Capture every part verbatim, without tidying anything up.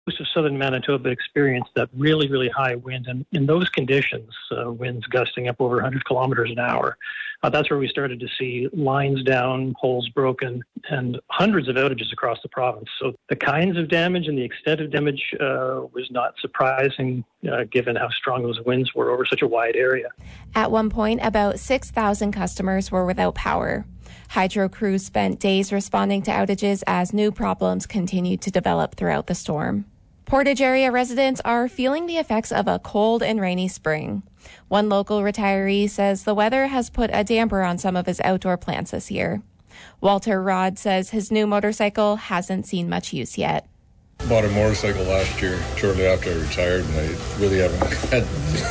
Most of southern Manitoba experienced that really, really high wind. And in those conditions, uh, winds gusting up over one hundred kilometers an hour, uh, that's where we started to see lines down, poles broken, and hundreds of outages across the province. So the kinds of damage and the extent of damage uh, was not surprising, uh, given how strong those winds were over such a wide area. At one point, about six thousand customers were without power. Hydro crews spent days responding to outages as new problems continued to develop throughout the storm. Portage area residents are feeling the effects of a cold and rainy spring. One local retiree says the weather has put a damper on some of his outdoor plants this year. Walter Rod says his new motorcycle hasn't seen much use yet. Bought a motorcycle last year, shortly after I retired, and I really haven't had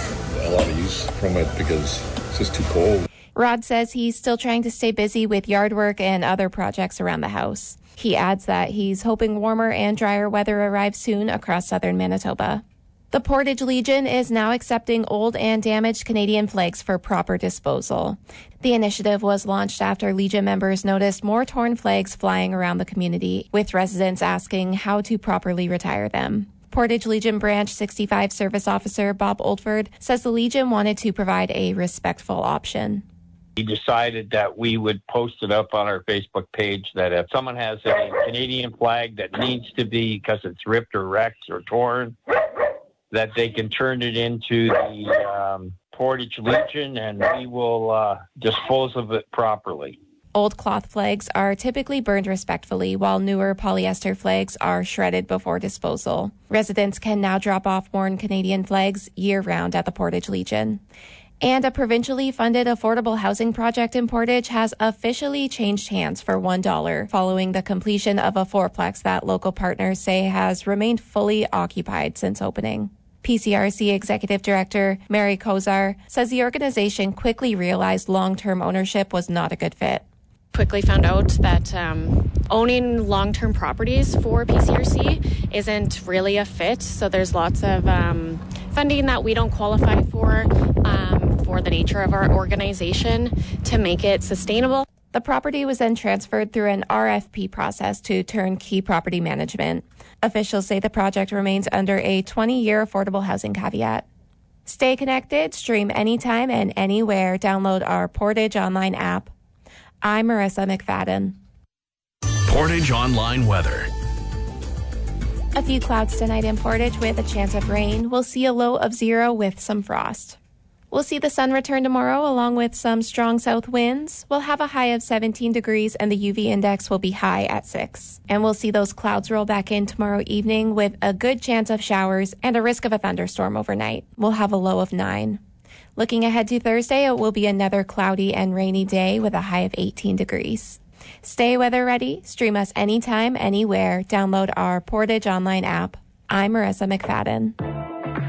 a lot of use from it because it's just too cold. Rod says he's still trying to stay busy with yard work and other projects around the house. He adds that he's hoping warmer and drier weather arrives soon across southern Manitoba. The Portage Legion is now accepting old and damaged Canadian flags for proper disposal. The initiative was launched after Legion members noticed more torn flags flying around the community, with residents asking how to properly retire them. Portage Legion Branch sixty-five Service Officer Bob Oldford says the Legion wanted to provide a respectful option. We decided that we would post it up on our Facebook page that if someone has a Canadian flag that needs to be, because it's ripped or wrecked or torn, that they can turn it into the um, Portage Legion and we will uh, dispose of it properly. Old cloth flags are typically burned respectfully, while newer polyester flags are shredded before disposal. Residents can now drop off worn Canadian flags year-round at the Portage Legion. And a provincially funded affordable housing project in Portage has officially changed hands for one dollar following the completion of a fourplex that local partners say has remained fully occupied since opening. P C R C Executive Director Mary Kozar says the organization quickly realized long-term ownership was not a good fit. Quickly found out that um, owning long-term properties for P C R C isn't really a fit. So there's lots of um, funding that we don't qualify for um, for the nature of our organization to make it sustainable. The property was then transferred through an R F P process to Turnkey Property Management. Officials say the project remains under a twenty-year affordable housing caveat. Stay connected, stream anytime and anywhere. Download our Portage Online app. I'm Marissa McFadden. Portage Online weather. A few clouds tonight in Portage with a chance of rain. We'll see a low of zero with some frost. We'll see the sun return tomorrow along with some strong south winds. We'll have a high of seventeen degrees and the U V index will be high at six. And we'll see those clouds roll back in tomorrow evening with a good chance of showers and a risk of a thunderstorm overnight. We'll have a low of nine. Looking ahead to Thursday, it will be another cloudy and rainy day with a high of eighteen degrees. Stay weather ready. Stream us anytime, anywhere. Download our Portage Online app. I'm Marissa McFadden.